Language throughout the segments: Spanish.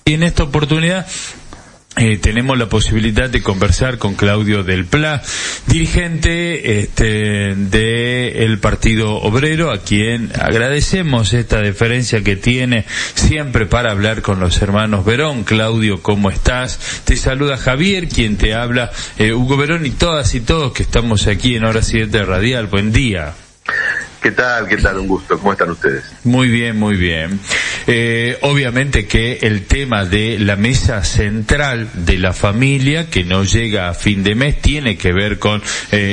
Y en esta oportunidad tenemos la posibilidad de conversar con Claudio Del Pla, dirigente del Partido Obrero, a quien agradecemos esta deferencia que tiene siempre para hablar con los hermanos Verón. Claudio, ¿cómo estás? Te saluda Javier, quien te habla, Hugo Verón y todas y todos que estamos aquí en Hora 7 Radial. Buen día. ¿Qué tal? ¿Qué tal? Un gusto. ¿Cómo están ustedes? Muy bien, muy bien. Obviamente que el tema de la mesa central de la familia, que no llega a fin de mes, tiene que ver con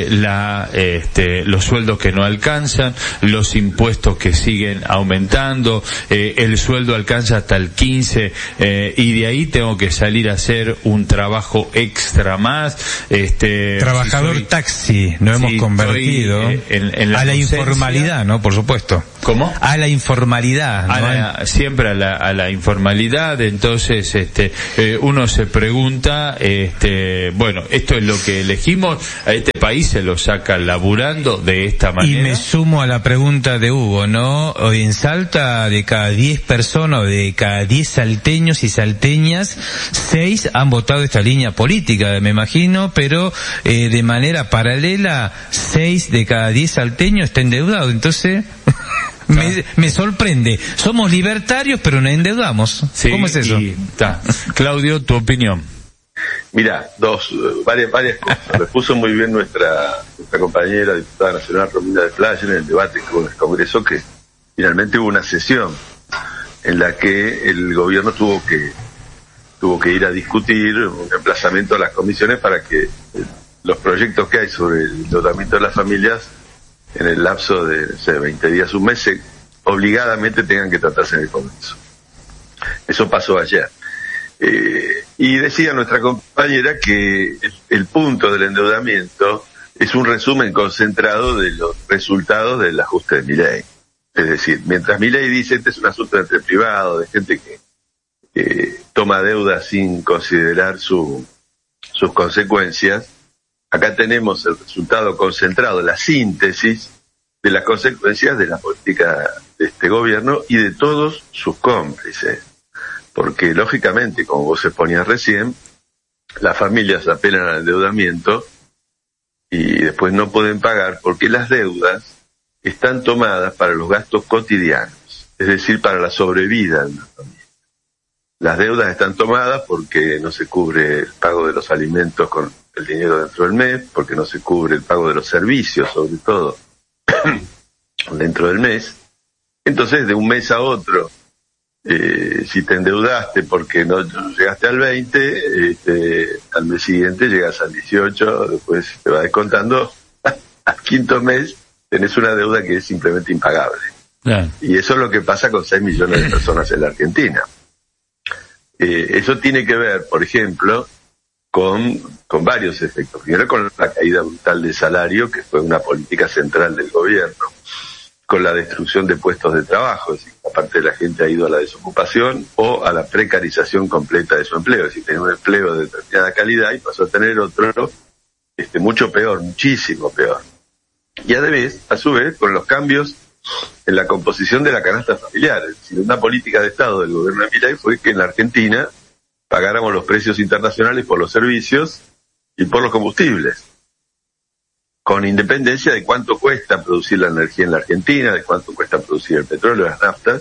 los sueldos que no alcanzan, los impuestos que siguen aumentando, el sueldo alcanza hasta el 15, y de ahí tengo que salir a hacer un trabajo extra más. Trabajador taxi, nos hemos convertido en la a la informalidad, ¿no? Por supuesto. ¿Cómo? A la informalidad, ¿no? Siempre a la informalidad. Entonces, uno se pregunta, bueno, esto es lo que elegimos, a este país se lo saca laburando de esta manera. Y me sumo a la pregunta de Hugo, ¿no? Hoy en Salta, de cada 10 personas, o de cada 10 salteños y salteñas, 6 han votado esta línea política, me imagino, pero de manera paralela, 6 de cada 10 salteños están endeudados. Entonces, me sorprende. Somos libertarios, pero nos endeudamos. Sí, ¿cómo es eso? Claudio, tu opinión. Mirá, varias cosas. Lo expuso muy bien nuestra compañera diputada nacional Romina de Playa en el debate con el Congreso, que finalmente hubo una sesión en la que el gobierno tuvo que ir a discutir un emplazamiento a las comisiones para que los proyectos que hay sobre el endeudamiento de las familias en el lapso de 20 días, un mes, obligadamente tengan que tratarse en el Congreso. Eso pasó ayer. Y decía nuestra compañera que el punto del endeudamiento es un resumen concentrado de los resultados del ajuste de Milei. Es decir, mientras Milei dice este es un asunto entre privados, de gente que toma deuda sin considerar sus consecuencias, acá tenemos el resultado concentrado, la síntesis de las consecuencias de la política de este gobierno y de todos sus cómplices. Porque, lógicamente, como vos exponías recién, las familias apelan al endeudamiento y después no pueden pagar porque las deudas están tomadas para los gastos cotidianos, es decir, para la sobrevida de una familia. Las deudas están tomadas porque no se cubre el pago de los alimentos con el dinero dentro del mes, porque no se cubre el pago de los servicios, sobre todo, dentro del mes. Entonces, de un mes a otro, si te endeudaste porque no llegaste al 20, al mes siguiente llegas al 18, después te va descontando, al quinto mes tenés una deuda que es simplemente impagable. Claro. Y eso es lo que pasa con 6 millones de personas en la Argentina. Eso tiene que ver, por ejemplo, con varios efectos. Primero, con la caída brutal del salario, que fue una política central del gobierno, con la destrucción de puestos de trabajo, es decir, aparte de la gente ha ido a la desocupación o a la precarización completa de su empleo, es decir, tenía un empleo de determinada calidad y pasó a tener otro mucho peor, muchísimo peor. Y a su vez, con los cambios en la composición de la canasta familiar, es decir, una política de Estado del gobierno de Milei fue que en la Argentina pagáramos los precios internacionales por los servicios y por los combustibles, con independencia de cuánto cuesta producir la energía en la Argentina, de cuánto cuesta producir el petróleo, las naftas.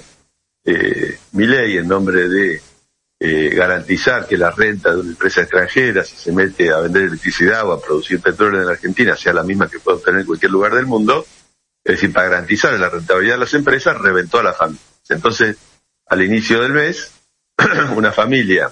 Milei, en nombre de garantizar que la renta de una empresa extranjera, si se mete a vender electricidad o a producir petróleo en la Argentina, sea la misma que puede obtener en cualquier lugar del mundo, es decir, para garantizar la rentabilidad de las empresas, reventó a las familias. Entonces, al inicio del mes, una familia,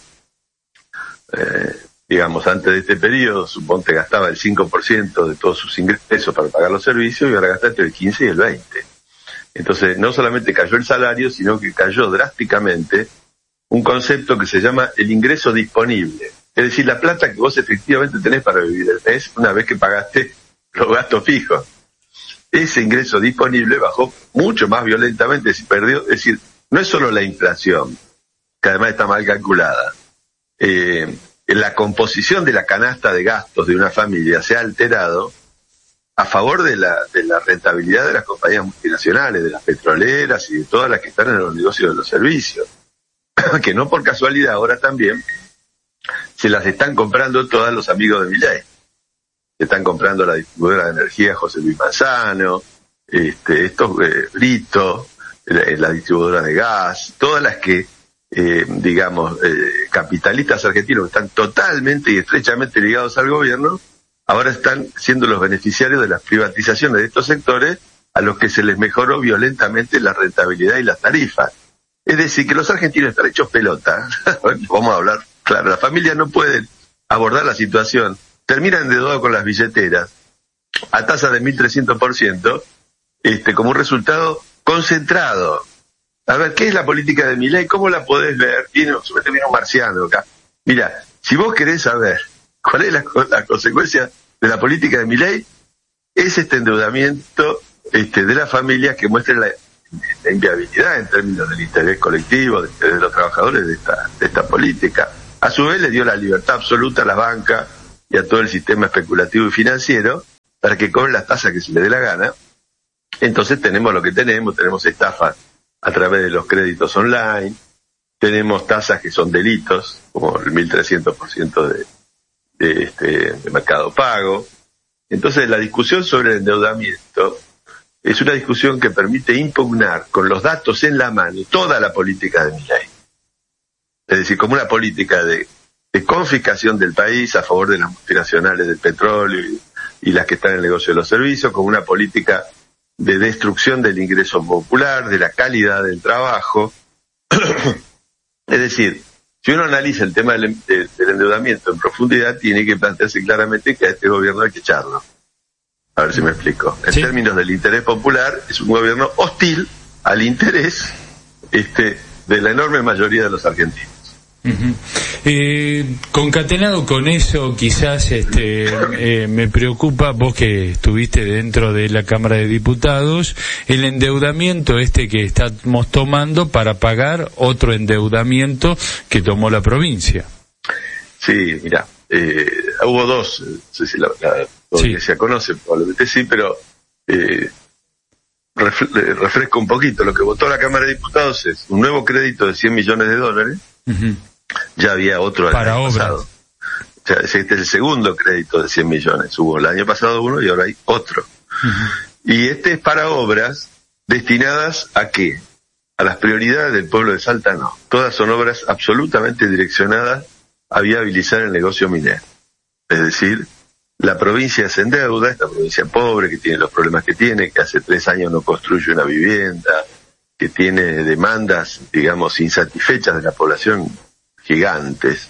digamos, antes de este periodo, suponte gastaba el 5% de todos sus ingresos para pagar los servicios y ahora gasta entre el 15 y el 20%. Entonces, no solamente cayó el salario, sino que cayó drásticamente un concepto que se llama el ingreso disponible. Es decir, la plata que vos efectivamente tenés para vivir el mes una vez que pagaste los gastos fijos. Ese ingreso disponible bajó mucho más violentamente, se perdió. Es decir, no es solo la inflación, que además está mal calculada. La composición de la canasta de gastos de una familia se ha alterado a favor de la rentabilidad de las compañías multinacionales, de las petroleras y de todas las que están en los negocios de los servicios. que no por casualidad ahora también se las están comprando todos los amigos de Milei. Se están comprando la distribuidora de energía José Luis Manzano, Brito, la distribuidora de gas, todas las que, capitalistas argentinos que están totalmente y estrechamente ligados al gobierno, ahora están siendo los beneficiarios de las privatizaciones de estos sectores a los que se les mejoró violentamente la rentabilidad y las tarifas. Es decir, que los argentinos están hechos pelota. Vamos a hablar claro, las familias no pueden abordar la situación, terminan endeudados con las billeteras a tasa de 1.300%, como un resultado concentrado. A ver, ¿qué es la política de Milei? ¿Cómo la podés ver? Viene un marciano acá. Mira, si vos querés saber cuál es la consecuencia de la política de Milei, es este endeudamiento de las familias que muestra la inviabilidad en términos del interés colectivo, del interés de los trabajadores de esta política. A su vez le dio la libertad absoluta a las bancas y a todo el sistema especulativo y financiero para que cobren las tasas que se le dé la gana. Entonces tenemos lo que tenemos estafas a través de los créditos online, tenemos tasas que son delitos, como el 1.300% de Mercado Pago. Entonces la discusión sobre el endeudamiento es una discusión que permite impugnar con los datos en la mano toda la política de Milei. Es decir, como una política de confiscación del país a favor de las multinacionales del petróleo y las que están en el negocio de los servicios, como una política de destrucción del ingreso popular, de la calidad del trabajo. Es decir, si uno analiza el tema del endeudamiento en profundidad, tiene que plantearse claramente que a este gobierno hay que echarlo. A ver si me explico. En términos del interés popular, es un gobierno hostil al interés de la enorme mayoría de los argentinos. Concatenado con eso, quizás me preocupa, vos que estuviste dentro de la Cámara de Diputados, el endeudamiento que estamos tomando para pagar otro endeudamiento que tomó la provincia. Sí, mira, hubo dos, no sé si la audiencia conoce, probablemente sí, pero refresco un poquito. Lo que votó la Cámara de Diputados es un nuevo crédito de $100 millones. Ya había otro el año pasado. O sea, este es el segundo crédito de 100 millones. Hubo el año pasado uno y ahora hay otro. Y es para obras destinadas ¿a qué? A las prioridades del pueblo de Salta, no. Todas son obras absolutamente direccionadas a viabilizar el negocio minero. Es decir, la provincia se endeuda, esta provincia pobre que tiene los problemas que tiene, que hace 3 años no construye una vivienda, que tiene demandas, digamos, insatisfechas de la población gigantes,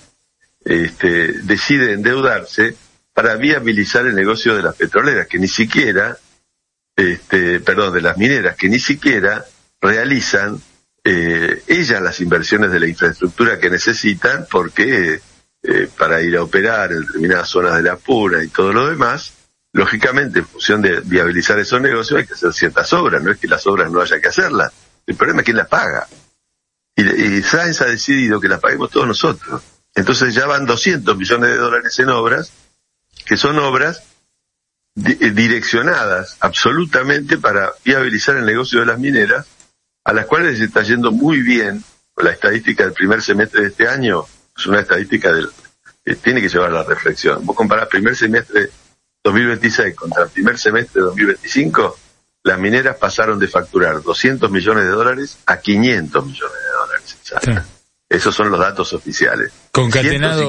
decide endeudarse para viabilizar el negocio de las petroleras, que ni siquiera, de las mineras, que ni siquiera realizan ellas las inversiones de la infraestructura que necesitan, porque para ir a operar en determinadas zonas de la Puna y todo lo demás, lógicamente, en función de viabilizar esos negocios, hay que hacer ciertas obras, no es que las obras no haya que hacerlas. El problema es quién las paga. Y Sáenz ha decidido que las paguemos todos nosotros. Entonces ya van $200 millones en obras, que son obras direccionadas absolutamente para viabilizar el negocio de las mineras, a las cuales se está yendo muy bien. La estadística del primer semestre de este año es una estadística que tiene que llevar a la reflexión. Vos comparás primer semestre 2026 contra el primer semestre de 2025, las mineras pasaron de facturar $200 millones a $500 millones. Sí. Esos son los datos oficiales. Concatenado,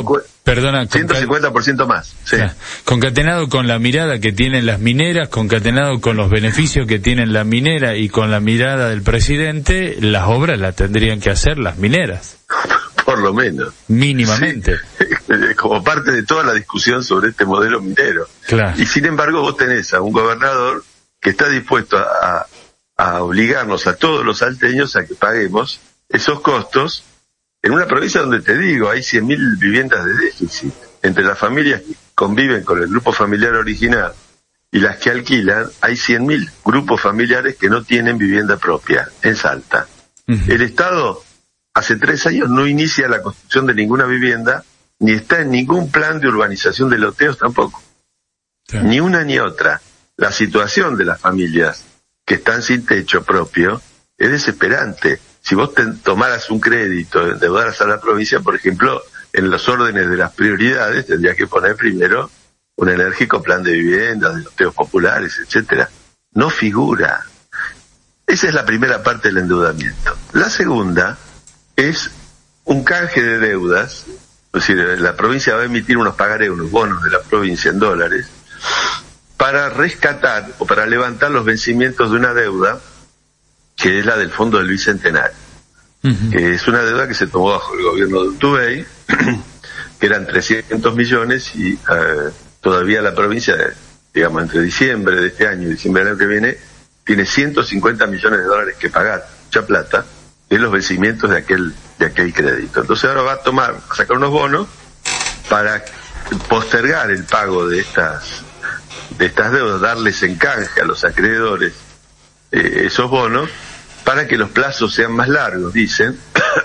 150% más. Sí. Concatenado con la mirada que tienen las mineras, concatenado con los beneficios que tienen la minera y con la mirada del presidente, las obras las tendrían que hacer las mineras. Por lo menos. Mínimamente. Sí. Como parte de toda la discusión sobre este modelo minero. Claro. Y sin embargo vos tenés a un gobernador que está dispuesto a obligarnos a todos los salteños a que paguemos esos costos en una provincia donde, te digo, hay 100.000 viviendas de déficit. Entre las familias que conviven con el grupo familiar original y las que alquilan, hay 100.000 grupos familiares que no tienen vivienda propia en Salta. El Estado hace 3 años no inicia la construcción de ninguna vivienda, ni está en ningún plan de urbanización de loteos tampoco. Ni una ni otra. La situación de las familias que están sin techo propio es desesperante. si vos tomaras un crédito, endeudaras a la provincia, por ejemplo, en los órdenes de las prioridades tendrías que poner primero un enérgico plan de vivienda, de loteos populares, etcétera. No figura. Esa es la primera parte del endeudamiento. La segunda es un canje de deudas, es decir, la provincia va a emitir unos pagarés, unos bonos de la provincia en dólares, para rescatar o para levantar los vencimientos de una deuda que es la del Fondo del Bicentenario, que es una deuda que se tomó bajo el gobierno de Urtubey, que eran 300 millones y todavía la provincia, digamos, entre diciembre de este año y diciembre del año que viene, tiene 150 millones de dólares que pagar, mucha plata, de los vencimientos de aquel crédito. Entonces ahora va a sacar unos bonos para postergar el pago de estas deudas, darles en canje a los acreedores esos bonos, para que los plazos sean más largos, dicen.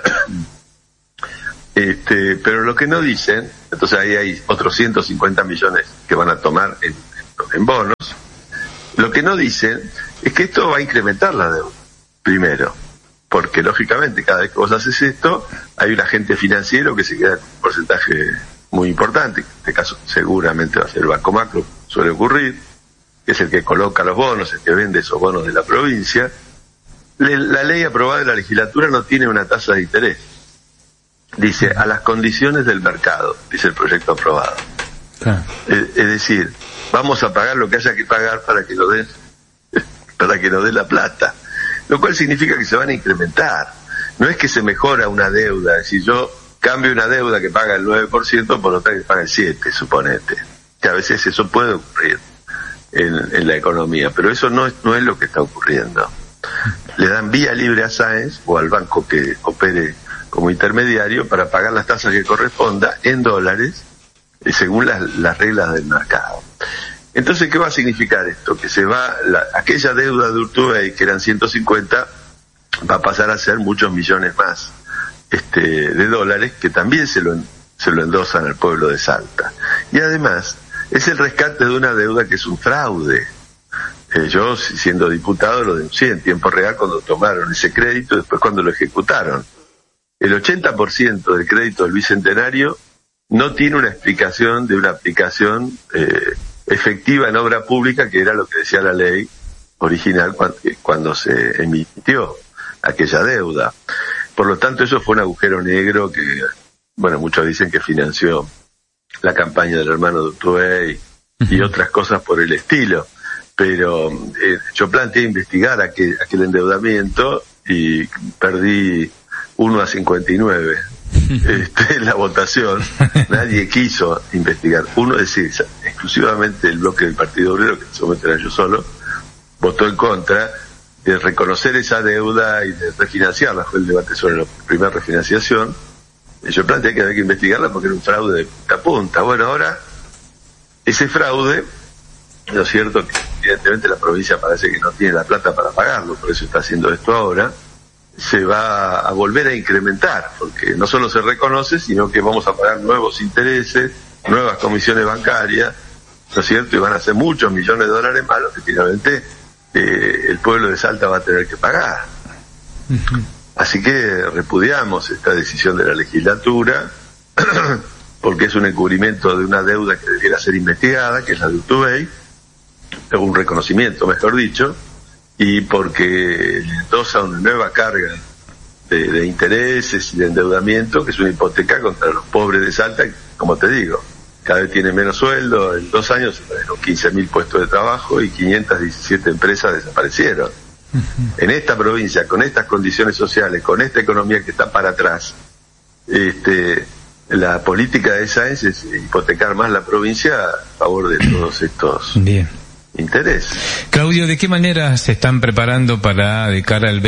Pero lo que no dicen, entonces ahí hay otros 150 millones que van a tomar en bonos. Lo que no dicen es que esto va a incrementar la deuda, primero, porque lógicamente cada vez que vos haces esto, hay un agente financiero que se queda con un porcentaje muy importante, en este caso seguramente va a ser el Banco Macro, suele ocurrir, que es el que coloca los bonos, el que vende esos bonos de la provincia. La ley aprobada de la legislatura no tiene una tasa de interés. Dice, a las condiciones del mercado, dice el proyecto aprobado. Es decir, vamos a pagar lo que haya que pagar para que nos den la plata. Lo cual significa que se van a incrementar. No es que se mejora una deuda, es decir, yo cambio una deuda que paga el 9% por otra que paga el 7%, suponete. Que a veces eso puede ocurrir en la economía, pero eso no es lo que está ocurriendo. Le dan vía libre a Sáenz o al banco que opere como intermediario para pagar las tasas que corresponda en dólares según las reglas del mercado. Entonces, ¿qué va a significar esto? Que aquella deuda de Urtubey, que eran 150, va a pasar a ser muchos millones más de dólares, que también se lo endosan al pueblo de Salta. Y además, es el rescate de una deuda que es un fraude. Yo, siendo diputado, lo denuncié en tiempo real cuando tomaron ese crédito y después cuando lo ejecutaron. El 80% del crédito del Bicentenario no tiene una explicación de una aplicación efectiva en obra pública, que era lo que decía la ley original cuando se emitió aquella deuda. Por lo tanto, eso fue un agujero negro que, bueno, muchos dicen que financió la campaña del hermano de Urtubey y otras cosas por el estilo. Pero yo planteé investigar aquel endeudamiento y perdí 1-59 la votación. Nadie quiso investigar. Es decir, exclusivamente el bloque del Partido Obrero, que en ese momento era yo solo, votó en contra de reconocer esa deuda y de refinanciarla. Fue el debate sobre la primera refinanciación. Y yo planteé que había que investigarla porque era un fraude de punta a punta. Bueno, ahora ese fraude, lo cierto que evidentemente la provincia parece que no tiene la plata para pagarlo, por eso está haciendo esto ahora, se va a volver a incrementar, porque no solo se reconoce, sino que vamos a pagar nuevos intereses, nuevas comisiones bancarias, ¿no es cierto? Y van a ser muchos millones de dólares más los que finalmente el pueblo de Salta va a tener que pagar. Así que repudiamos esta decisión de la legislatura, porque es un encubrimiento de una deuda que debiera ser investigada, que es la de Urtubey, un reconocimiento, mejor dicho, y porque le endosa una nueva carga de intereses y de endeudamiento, que es una hipoteca contra los pobres de Salta, que, como te digo, cada vez tiene menos sueldo. En 2 años se perdieron 15.000 puestos de trabajo y 517 empresas desaparecieron. En esta provincia, con estas condiciones sociales, con esta economía que está para atrás, la política de Sáenz es hipotecar más la provincia a favor de todos estos interés. Claudio, ¿de qué manera se están preparando para de cara al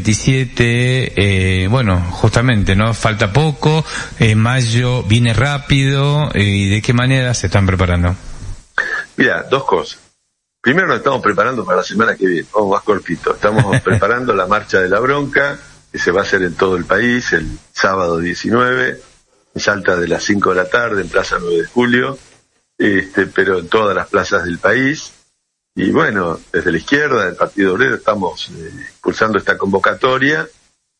2027? Bueno, justamente, ¿no? Falta poco, mayo viene rápido, ¿y de qué manera se están preparando? Mira, 2 cosas. Primero, nos estamos preparando para la semana que viene, vamos más cortito. Estamos preparando la Marcha de la Bronca, que se va a hacer en todo el país el sábado 19, en Salta de las 5 de la tarde, en Plaza 9 de Julio, pero en todas las plazas del país. Y bueno, desde la izquierda, del Partido Obrero, estamos impulsando esta convocatoria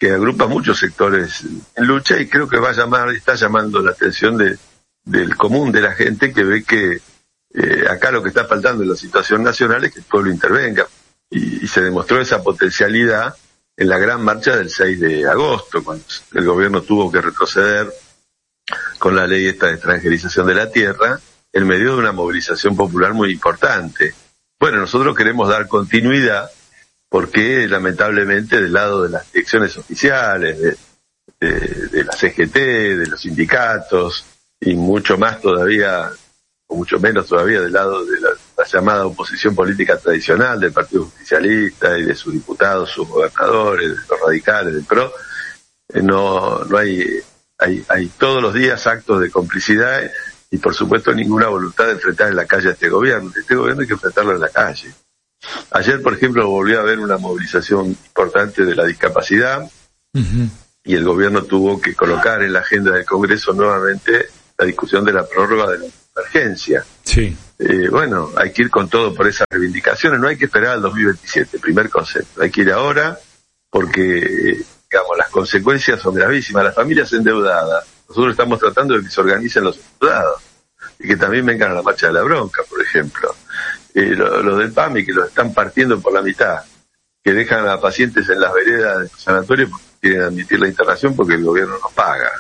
que agrupa muchos sectores en lucha, y creo que está llamando la atención del común de la gente, que ve que acá lo que está faltando en la situación nacional es que el pueblo intervenga, y se demostró esa potencialidad en la gran marcha del 6 de agosto, cuando el gobierno tuvo que retroceder con la ley esta de extranjerización de la tierra, en medio de una movilización popular muy importante. Bueno, nosotros queremos dar continuidad, porque lamentablemente del lado de las direcciones oficiales, de la CGT, de los sindicatos, y mucho más todavía, o mucho menos todavía del lado de la llamada oposición política tradicional del Partido Justicialista y de sus diputados, sus gobernadores, de los radicales, del PRO, no hay todos los días actos de complicidad y por supuesto ninguna voluntad de enfrentar en la calle a este gobierno. Este gobierno hay que enfrentarlo en la calle. Ayer, por ejemplo, volvió a haber una movilización importante de la discapacidad, y el gobierno tuvo que colocar en la agenda del Congreso nuevamente la discusión de la prórroga de la emergencia. Sí. Bueno, hay que ir con todo por esas reivindicaciones, no hay que esperar al 2027, primer concepto. Hay que ir ahora porque, digamos, las consecuencias son gravísimas. Las familias endeudadas, nosotros estamos tratando de que se organicen los endeudados y que también vengan a la marcha de la bronca, por ejemplo. Los del PAMI, que los están partiendo por la mitad, que dejan a pacientes en las veredas de los sanatorios porque quieren admitir la internación porque el gobierno no paga,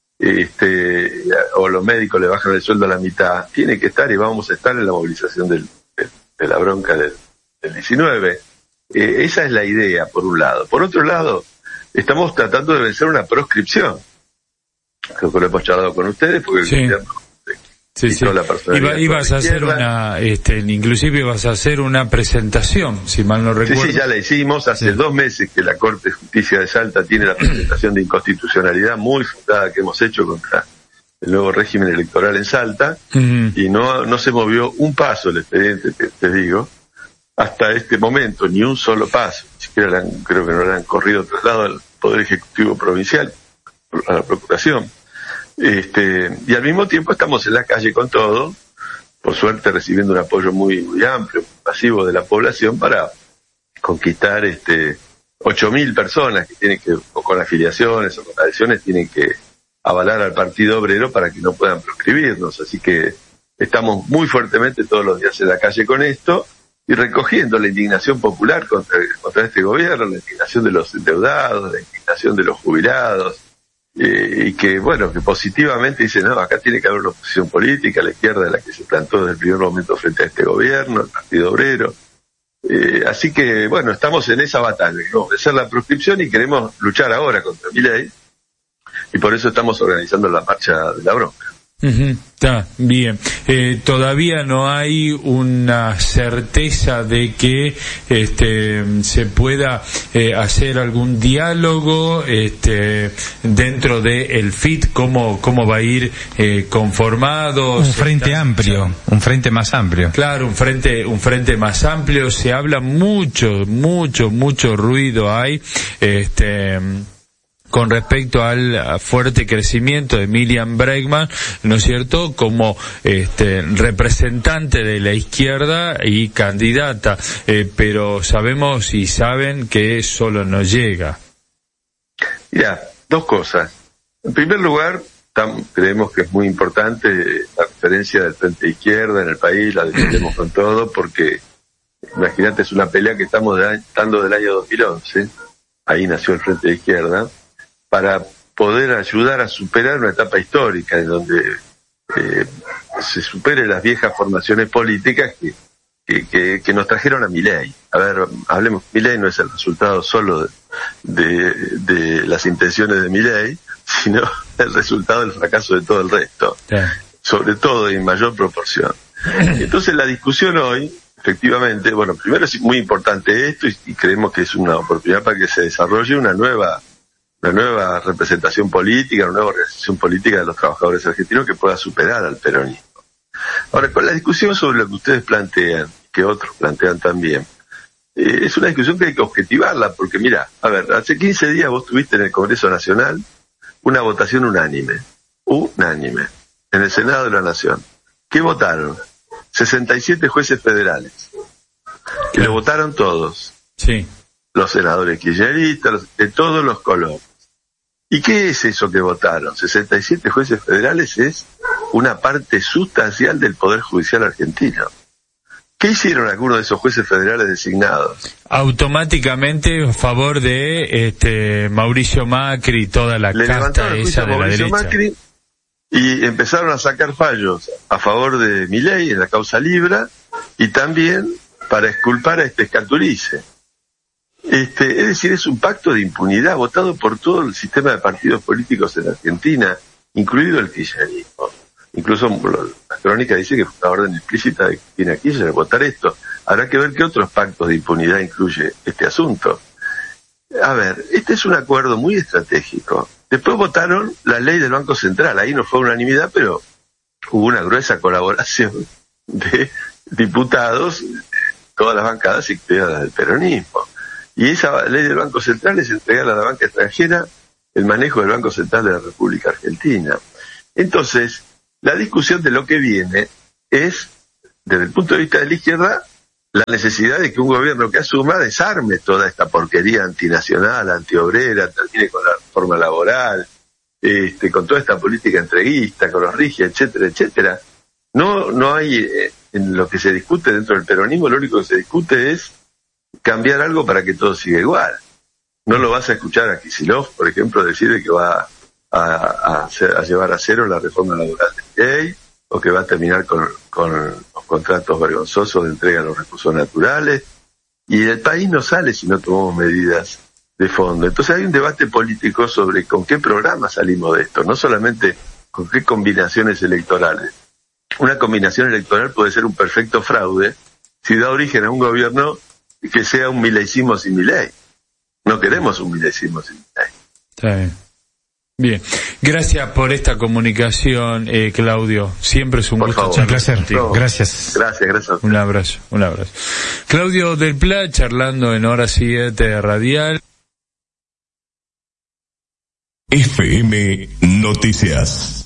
o los médicos le bajan el sueldo a la mitad. Tiene que estar, y vamos a estar en la movilización de la bronca del 19. Esa es la idea, por un lado. Por otro lado, estamos tratando de vencer una proscripción. Creo que lo hemos charlado con ustedes, porque sí. El gobierno Sí. Ibas a hacer inclusive ibas a hacer una presentación, si mal no recuerdo. Sí, ya la hicimos. Hace 2 meses que la Corte de Justicia de Salta tiene la presentación de inconstitucionalidad muy fundada que hemos hecho contra el nuevo régimen electoral en Salta, y no se movió un paso el expediente, te digo, hasta este momento, ni un solo paso. Ni siquiera creo que no le han corrido traslado al Poder Ejecutivo Provincial, a la Procuración. Y al mismo tiempo estamos en la calle con todo, por suerte recibiendo un apoyo muy, muy amplio, masivo de la población, para conquistar 8.000 personas que tienen que, o con afiliaciones o con adhesiones, tienen que avalar al Partido Obrero para que no puedan proscribirnos. Así que estamos muy fuertemente todos los días en la calle con esto, y recogiendo la indignación popular contra este gobierno, la indignación de los endeudados, la indignación de los jubilados, y que, bueno, que positivamente dice, no, acá tiene que haber una oposición política, la izquierda es la que se plantó desde el primer momento frente a este gobierno, el Partido Obrero. Así que, bueno, estamos en esa batalla, ¿no? De hacer la proscripción, y queremos luchar ahora contra Milei, y por eso estamos organizando la marcha de la bronca. Está bien. Todavía no hay una certeza de que se pueda hacer algún diálogo dentro de el FIT, cómo va a ir conformado. Un frente amplio, un frente más amplio. Claro, un frente más amplio. Se habla mucho ruido hay con respecto al fuerte crecimiento de Miriam Bregman, ¿no es cierto?, como representante de la izquierda y candidata, pero sabemos y saben que solo no llega. Mira, 2 cosas. En primer lugar, creemos que es muy importante la referencia del Frente de Izquierda en el país, la defendemos con todo, porque imagínate, es una pelea que estamos dando del año 2011, ahí nació el Frente de Izquierda, para poder ayudar a superar una etapa histórica en donde se supere las viejas formaciones políticas que nos trajeron a Milei. A ver, hablemos, Milei no es el resultado solo de las intenciones de Milei, sino el resultado del fracaso de todo el resto, sobre todo y en mayor proporción. Entonces la discusión hoy, efectivamente, bueno, primero es muy importante esto, y creemos que es una oportunidad para que se desarrolle una nueva representación política, una nueva organización política de los trabajadores argentinos que pueda superar al peronismo. Ahora, con la discusión sobre lo que ustedes plantean, que otros plantean también, es una discusión que hay que objetivarla, porque mira, a ver, hace 15 días vos tuviste en el Congreso Nacional una votación unánime, en el Senado de la Nación. ¿Qué votaron? 67 jueces federales, que lo votaron todos. Sí. los senadores kirchneristas, de todos los colores. ¿Y qué es eso que votaron? 67 jueces federales es una parte sustancial del Poder Judicial argentino. ¿Qué hicieron algunos de esos jueces federales designados? Automáticamente a favor de Mauricio Macri y toda la casta esa de la derecha. Macri y empezaron a sacar fallos a favor de Milei en la causa Libra y también para exculpar a Escaturice. Es decir, es un pacto de impunidad votado por todo el sistema de partidos políticos en Argentina, incluido el kirchnerismo. Incluso la crónica dice que fue una orden explícita de Cristina Kirchner votar esto. Habrá que ver qué otros pactos de impunidad incluye este asunto. A ver, este es un acuerdo muy estratégico. Después votaron la ley del Banco Central. Ahí no fue unanimidad, pero hubo una gruesa colaboración de diputados, todas las bancadas incluidas las del peronismo. Y esa ley del Banco Central es entregar a la banca extranjera el manejo del Banco Central de la República Argentina. Entonces, la discusión de lo que viene es, desde el punto de vista de la izquierda, la necesidad de que un gobierno que asuma desarme toda esta porquería antinacional, antiobrera, termine con la reforma laboral, con toda esta política entreguista, con los rígidos, etcétera, etcétera. No hay, en lo que se discute dentro del peronismo, lo único que se discute es cambiar algo para que todo siga igual. No lo vas a escuchar a Kicillof, por ejemplo, decir que va a llevar a cero la reforma laboral de ley, o que va a terminar con los contratos vergonzosos de entrega de los recursos naturales, y el país no sale si no tomamos medidas de fondo. Entonces hay un debate político sobre con qué programa salimos de esto, no solamente con qué combinaciones electorales. Una combinación electoral puede ser un perfecto fraude si da origen a un gobierno que sea un mileicismo sin Milei. No queremos un mileicismo sin Milei. Está bien. Bien, gracias por esta comunicación, Claudio. Siempre es un gusto charlar contigo. No, gracias. Gracias. Un abrazo. Claudio del Pla, charlando en Hora 7 Radial. FM Noticias.